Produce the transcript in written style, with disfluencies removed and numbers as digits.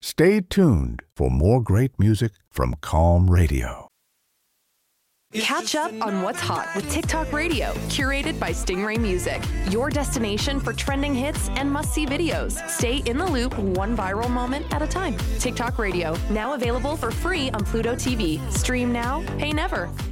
Stay tuned for more great music from Calm Radio. Catch up on what's hot with TikTok Radio, curated by Stingray Music. Your destination for trending hits and must-see videos. Stay in the loop one viral moment at a time. TikTok Radio, now available for free on Pluto TV. Stream now, pay never.